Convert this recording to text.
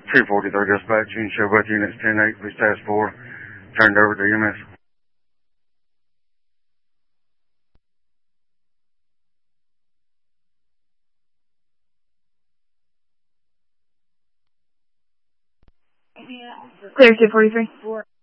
243 dispatch, you can show both units 10-8, please task 4, turned over to EMS. Clear 243.